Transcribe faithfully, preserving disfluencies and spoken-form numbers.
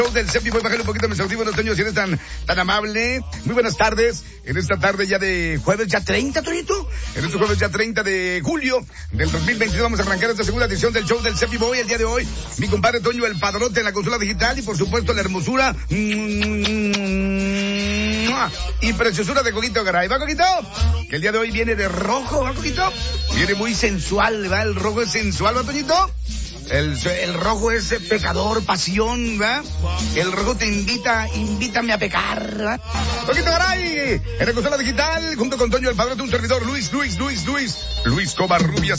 Del Cepi, voy a bajarle un poquito a mis audífonos, Toño, si eres tan, tan amable. Muy buenas tardes, en esta tarde ya de jueves ya treinta, Toñito. En este jueves ya treinta de julio del dos mil veintidós vamos a arrancar esta segunda edición del show del Cepi Boy. El día de hoy, mi compadre Toño, el padrote en la consola digital y por supuesto la hermosura y preciosura de Coquito Garay. ¿Va, Coquito? Que el día de hoy viene de rojo, ¿va, Coquito? Viene muy sensual, ¿va? El rojo es sensual, ¿va, Toñito? El, el rojo es pecador, pasión, ¿verdad? El rojo te invita, invítame a pecar, ¿verdad? Coquito Garay, en la consola digital, junto con Toño el Padrote, un servidor, Luis, Luis, Luis, Luis, Luis Covarrubias.